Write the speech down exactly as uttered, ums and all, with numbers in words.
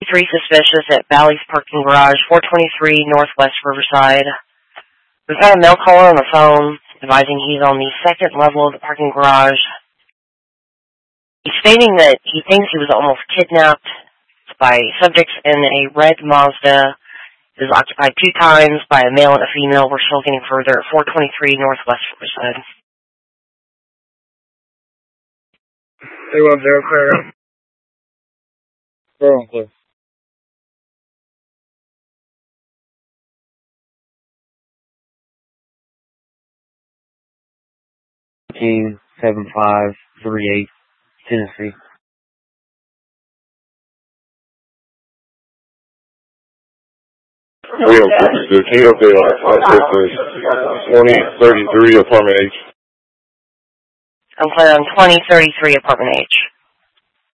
three suspicious at Bally's parking garage, four twenty-three Northwest Riverside. We've got a mail caller on the phone advising he's on the second level of the parking garage. He's stating that he thinks he was almost kidnapped by subjects in a red Mazda. It is occupied two times by a male and a female. We're still getting further at four twenty-three Northwest Riverside. They want zero clear. Zero clear. Team seven five three eight, Tennessee. We have fifteen update on twenty thirty-three apartment H. I'm clear on twenty thirty-three apartment H.